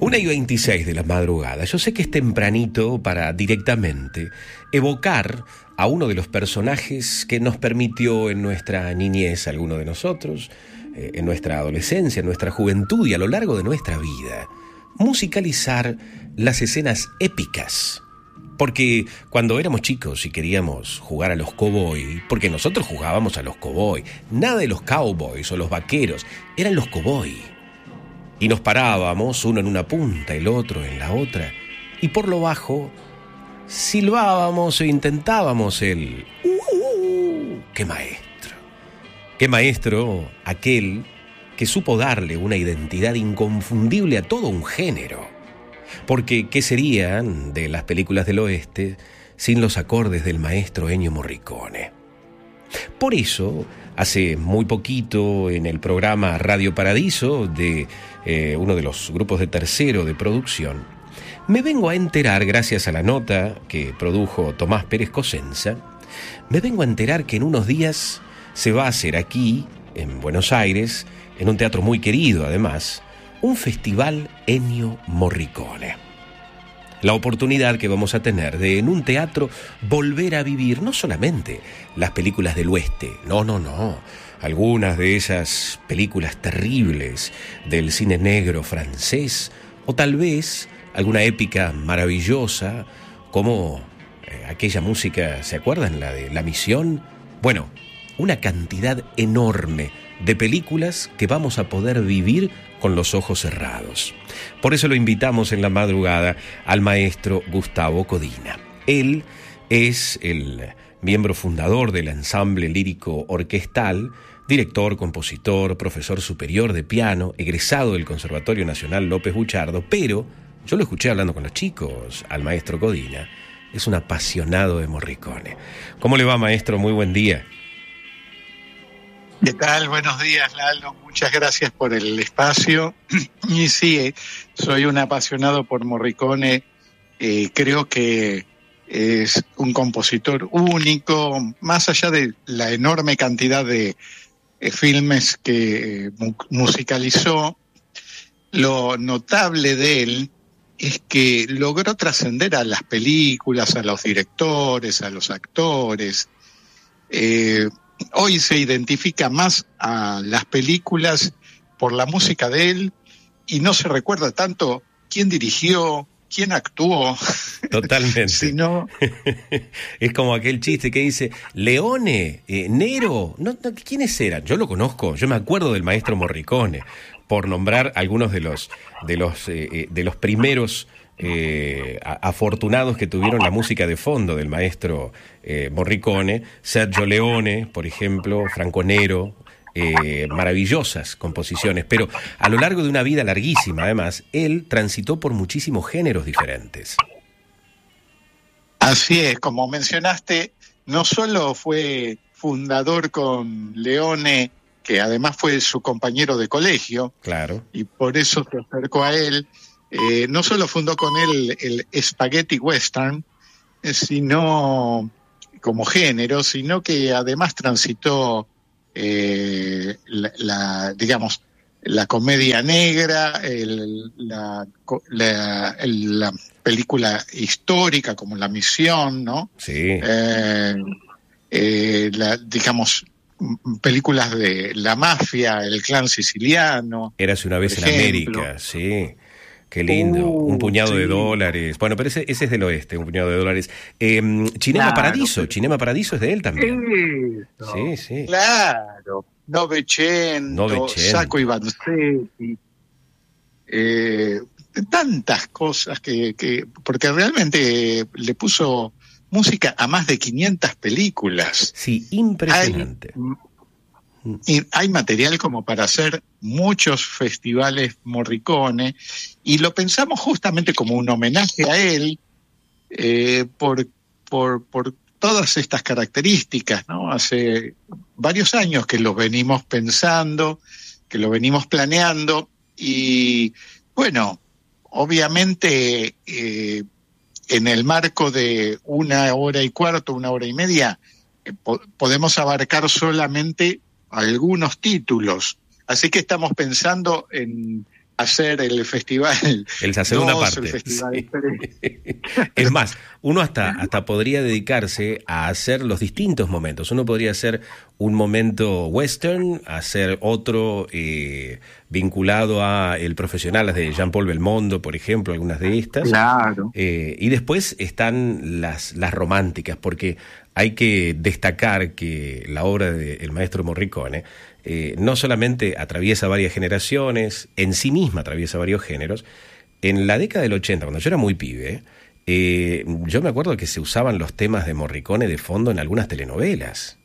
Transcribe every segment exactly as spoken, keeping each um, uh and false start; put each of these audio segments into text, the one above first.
una y veintiséis de la madrugada. Yo sé que es tempranito para directamente evocar a uno de los personajes que nos permitió en nuestra niñez, alguno de nosotros, eh, en nuestra adolescencia, en nuestra juventud y a lo largo de nuestra vida, musicalizar las escenas épicas. Porque cuando éramos chicos y queríamos jugar a los cowboy, porque nosotros jugábamos a los cowboy, nada de los cowboys o los vaqueros, eran los cowboy. Y nos parábamos, uno en una punta, el otro en la otra, y por lo bajo silbábamos e intentábamos el ¡Uh! ¡Qué maestro! ¡Qué maestro aquel que supo darle una identidad inconfundible a todo un género! Porque ¿qué serían de las películas del oeste sin los acordes del maestro Ennio Morricone? Por eso, hace muy poquito en el programa Radio Paradiso de eh, uno de los grupos de Tercero de producción, me vengo a enterar, gracias a la nota que produjo Tomás Pérez Cosenza, me vengo a enterar que en unos días se va a hacer aquí, en Buenos Aires, en un teatro muy querido además, un festival Ennio Morricone. La oportunidad que vamos a tener de en un teatro volver a vivir no solamente las películas del oeste, no, no, no, algunas de esas películas terribles del cine negro francés, o tal vez alguna épica maravillosa como eh, aquella música, ¿se acuerdan? La de La Misión. Bueno, una cantidad enorme de películas que vamos a poder vivir con los ojos cerrados. Por eso lo invitamos en la madrugada al maestro Gustavo Codina. Él es el miembro fundador del ensamble lírico orquestal, director, compositor, profesor superior de piano, egresado del Conservatorio Nacional López Buchardo, pero yo lo escuché hablando con los chicos, al maestro Codina. Es un apasionado de Morricone. ¿Cómo le va, maestro? Muy buen día. ¿Qué tal? Buenos días, Lalo. Muchas gracias por el espacio. Y sí, soy un apasionado por Morricone. Eh, creo que es un compositor único, más allá de la enorme cantidad de eh, filmes que eh, mu- musicalizó. Lo notable de él es que logró trascender a las películas, a los directores, a los actores. Eh, Hoy se identifica más a las películas por la música de él y no se recuerda tanto quién dirigió, quién actuó. Totalmente. Sino... Es como aquel chiste que dice, Leone, eh, Nero, no, no, ¿quiénes eran? Yo lo conozco, yo me acuerdo del maestro Morricone, por nombrar algunos de los, de los, eh, de los primeros Eh, afortunados que tuvieron la música de fondo del maestro eh, Morricone, Sergio Leone, por ejemplo, Franco Nero, eh, maravillosas composiciones, pero a lo largo de una vida larguísima, además, él transitó por muchísimos géneros diferentes. Así es, como mencionaste, no solo fue fundador con Leone, que además fue su compañero de colegio, claro, y por eso se acercó a él. Eh, no solo fundó con él el Spaghetti Western, eh, sino como género, sino que además transitó eh, la, la, digamos, la comedia negra, el, la, la, el, la película histórica como La Misión, ¿no? Sí. Eh, eh, la, digamos, películas de la mafia, el clan siciliano. Érase una vez en ejemplo. América, sí. Qué lindo, uh, un puñado sí. de dólares. Bueno, pero ese, ese es del oeste, un puñado de dólares. Eh, Cinema Claro, Paradiso, pero... Cinema Paradiso es de él también. Eso. Sí, sí. Claro, Novecento, Novecento. Sacco y Vanzetti, eh, tantas cosas que, que, porque realmente le puso música a más de quinientas películas. Sí, impresionante. Hay, y hay material como para hacer muchos festivales Morricone, y lo pensamos justamente como un homenaje a él, eh, por, por, por todas estas características, ¿no? Hace varios años que lo venimos pensando, que lo venimos planeando, y bueno, obviamente eh, en el marco de una hora y cuarto, una hora y media, eh, po- podemos abarcar solamente algunos títulos. Así que estamos pensando en hacer el festival. La segunda dos, parte. El festival Sí. Es más, uno hasta, hasta podría dedicarse a hacer los distintos momentos. Uno podría hacer un momento western, hacer otro eh, vinculado a el profesional, las de Jean-Paul Belmondo, por ejemplo, algunas de estas. Claro. Eh, y después están las, las románticas, porque hay que destacar que la obra del maestro Morricone eh, no solamente atraviesa varias generaciones, en sí misma atraviesa varios géneros. En la década del ochenta, cuando yo era muy pibe, eh, yo me acuerdo que se usaban los temas de Morricone de fondo en algunas telenovelas.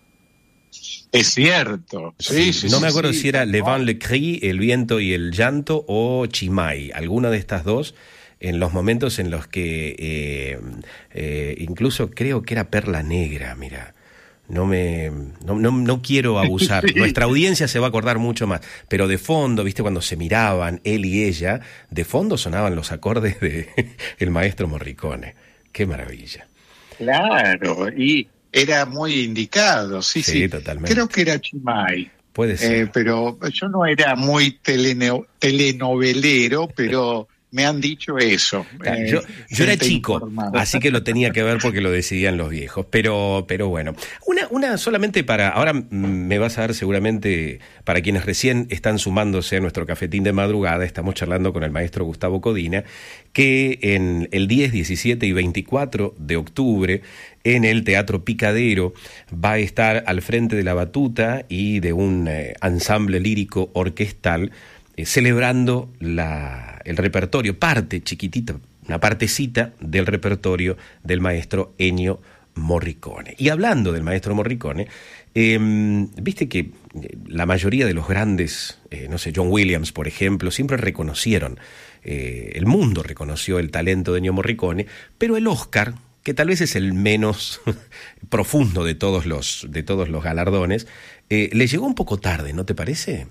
Es cierto. Sí, sí, no sí, me acuerdo sí, si era no. Le Vent le Cri, El viento y el llanto, o Chimay, alguna de estas dos, en los momentos en los que eh, eh, incluso creo que era Perla Negra, mira. No me no, no, no quiero abusar. Sí. Nuestra audiencia se va a acordar mucho más. Pero de fondo, viste, cuando se miraban él y ella, de fondo sonaban los acordes de el maestro Morricone. Qué maravilla. Claro, y era muy indicado, sí, sí. Sí, totalmente. Creo que era Chimay. Puede ser. Eh, pero yo no era muy teleno, telenovelero, pero me han dicho eso. Eh, yo, yo era chico, informada. Así que lo tenía que ver porque lo decidían los viejos. Pero, pero bueno, una, una solamente para, ahora me vas a dar seguramente, para quienes recién están sumándose a nuestro cafetín de madrugada, estamos charlando con el maestro Gustavo Codina, que en el diez, diecisiete y veinticuatro de octubre, en el Teatro Picadero, va a estar al frente de la batuta y de un eh, ensamble lírico orquestal, Eh, celebrando la, el repertorio, parte chiquitita, una partecita del repertorio del maestro Ennio Morricone. Y hablando del maestro Morricone, eh, viste que la mayoría de los grandes, eh, no sé, John Williams, por ejemplo, siempre reconocieron, eh, el mundo reconoció el talento de Ennio Morricone, pero el Oscar, que tal vez es el menos profundo de todos los, de todos los galardones, eh, le llegó un poco tarde, ¿no te parece?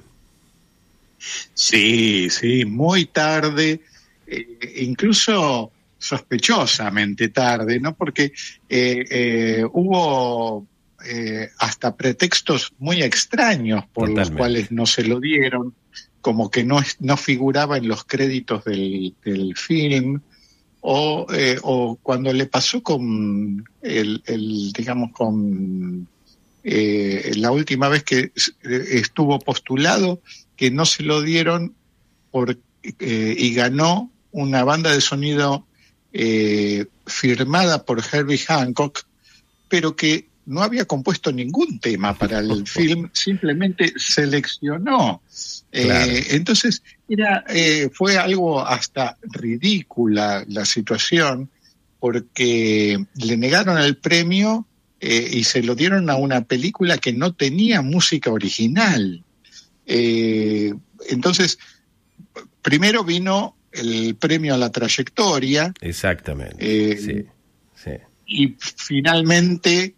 Sí, sí, muy tarde, eh, incluso sospechosamente tarde, ¿no? Porque eh, eh, hubo eh, hasta pretextos muy extraños por Totalmente. Los cuales no se lo dieron, como que no, no figuraba en los créditos del, del film, o, eh, o cuando le pasó con el, el digamos, con eh, la última vez que estuvo postulado, que no se lo dieron por, eh, y ganó una banda de sonido eh, firmada por Herbie Hancock, pero que no había compuesto ningún tema para el film, simplemente seleccionó. Claro. Eh, entonces era eh, fue algo hasta ridícula la situación, porque le negaron el premio eh, y se lo dieron a una película que no tenía música original. Eh, entonces, primero vino el premio a la trayectoria. Exactamente. Eh, sí, sí. Y finalmente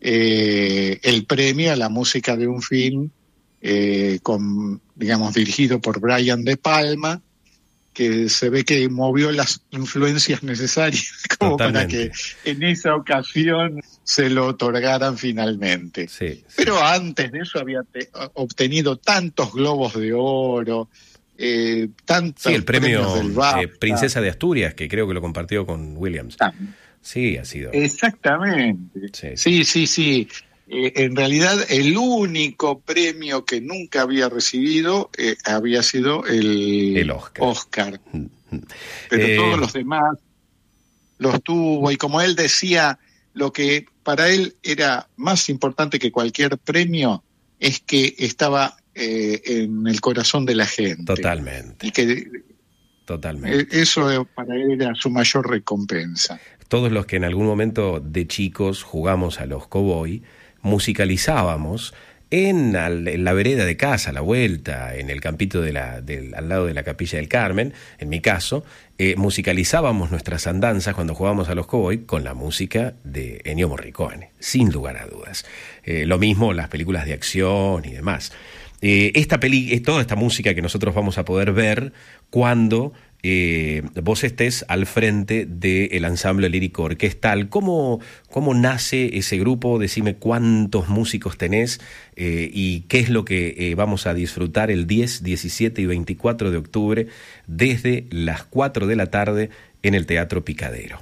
eh, el premio a la música de un film eh, con, digamos, dirigido por Brian De Palma, que se ve que movió las influencias necesarias como Totalmente. Para que en esa ocasión se lo otorgaran finalmente. Sí, sí. Pero antes de eso había te, obtenido tantos globos de oro, eh, tantos sí, el premio del BAFTA. eh, Princesa de Asturias, que creo que lo compartió con Williams. También. Sí, ha sido. Exactamente. Sí, sí, sí. sí. Eh, en realidad, el único premio que nunca había recibido eh, había sido el, el Oscar. Oscar. Pero eh... todos los demás los tuvo, y como él decía, lo que para él era más importante que cualquier premio es que estaba eh, en el corazón de la gente. Totalmente. Y que Totalmente. Eso para él era su mayor recompensa. Todos los que en algún momento de chicos jugamos a los cowboy, musicalizábamos en, al, en la vereda de casa, a la vuelta, en el campito de la, del, al lado de la Capilla del Carmen, en mi caso, eh, musicalizábamos nuestras andanzas cuando jugábamos a los cowboy con la música de Ennio Morricone, sin lugar a dudas. Eh, lo mismo las películas de acción y demás. Eh, esta peli, toda esta música que nosotros vamos a poder ver cuando eh, vos estés al frente del ensamble lírico orquestal. ¿Cómo, cómo nace ese grupo? Decime cuántos músicos tenés eh, y qué es lo que eh, vamos a disfrutar el diez, diecisiete y veinticuatro de octubre desde las cuatro de la tarde en el Teatro Picadero.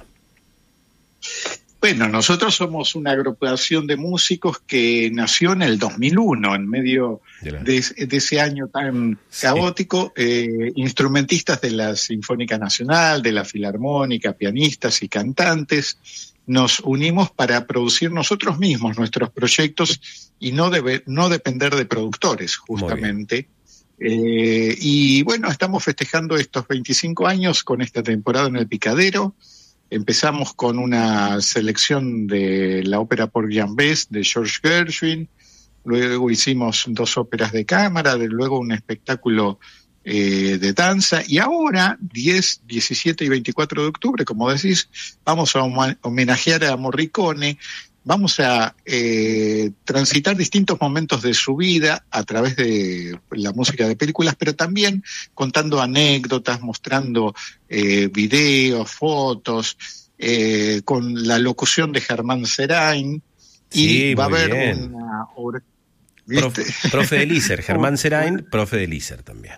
Bueno, nosotros somos una agrupación de músicos que nació en el dos mil uno, en medio de, la... de, de ese año tan caótico, sí. eh, instrumentistas de la Sinfónica Nacional, de la Filarmónica, pianistas y cantantes, nos unimos para producir nosotros mismos nuestros proyectos y no, debe, no depender de productores, justamente. Eh, y bueno, estamos festejando estos veinticinco años con esta temporada en el Picadero. Empezamos con una selección de la ópera Porgy and Bess de George Gershwin, luego hicimos dos óperas de cámara, de luego un espectáculo eh, de danza, y ahora, diez, diecisiete y veinticuatro de octubre, como decís, vamos a homenajear a Morricone. Vamos a eh, transitar distintos momentos de su vida a través de la música de películas, pero también contando anécdotas, mostrando eh, videos, fotos, eh, con la locución de Germán Serain. Y sí, va a haber bien. una obra. Profe, profe de Lícer, Germán Serain, profe de Lícer también.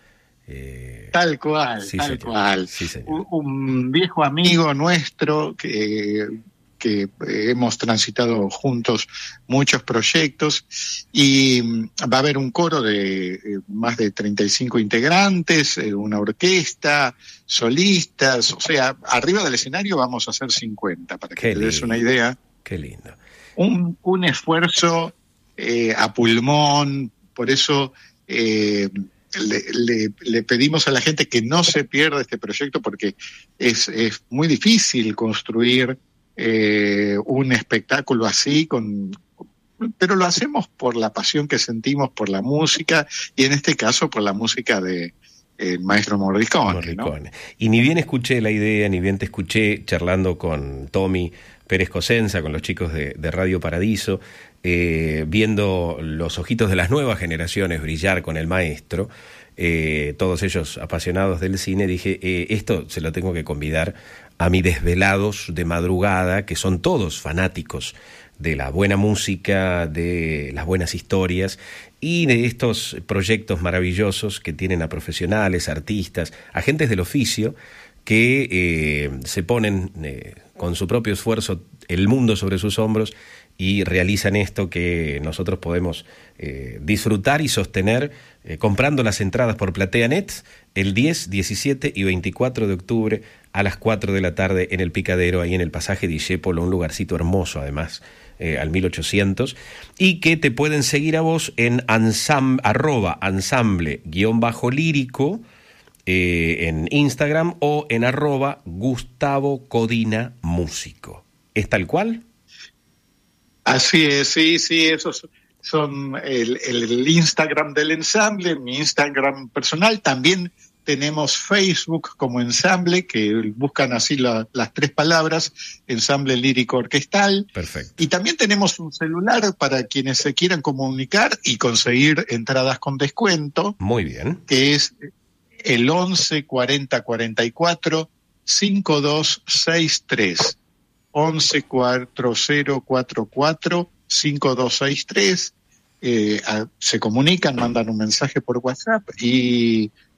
Eh, tal cual, sí, tal señor. cual. Sí, señor. Un, un viejo amigo nuestro que... que hemos transitado juntos muchos proyectos, y va a haber un coro de más de treinta y cinco integrantes, una orquesta, solistas, o sea, arriba del escenario vamos a hacer cincuenta, para que Qué te lindo. des una idea. Qué lindo. Un, un esfuerzo eh, a pulmón, por eso eh, le, le, le pedimos a la gente que no se pierda este proyecto, porque es, es muy difícil construir Eh, un espectáculo así, con, pero lo hacemos por la pasión que sentimos por la música, y en este caso por la música de el maestro Morricone, Morricone. ¿no? Y ni bien escuché la idea, ni bien te escuché charlando con Tommy Pérez Cosenza, con los chicos de, de Radio Paradiso, eh, viendo los ojitos de las nuevas generaciones brillar con el maestro, eh, todos ellos apasionados del cine, dije, eh, esto se lo tengo que convidar a mis desvelados de madrugada, que son todos fanáticos de la buena música, de las buenas historias y de estos proyectos maravillosos que tienen a profesionales, artistas, agentes del oficio que eh, se ponen eh, con su propio esfuerzo el mundo sobre sus hombros y realizan esto que nosotros podemos eh, disfrutar y sostener eh, comprando las entradas por PlateaNet el diez, diecisiete y veinticuatro de octubre a las cuatro de la tarde en el Picadero, ahí en el pasaje Discépolo, un lugarcito hermoso además, eh, al mil ochocientos, y que te pueden seguir a vos en ansam, arroba ensamble guión bajo lírico eh, en Instagram, o en arroba Gustavo Codina Músico. ¿Es tal cual? Así es, sí, sí, esos son el, el Instagram del ensamble, mi Instagram personal. También tenemos Facebook como ensamble, que buscan así la, las tres palabras, ensamble lírico orquestal. Perfecto. Y también tenemos un celular para quienes se quieran comunicar y conseguir entradas con descuento. Muy bien. Que es el once cuarenta cuarenta y cuatro cincuenta y dos sesenta y tres. once cuarenta cuarenta y cuatro cincuenta y dos sesenta y tres. Eh, a, se comunican, mandan un mensaje por WhatsApp y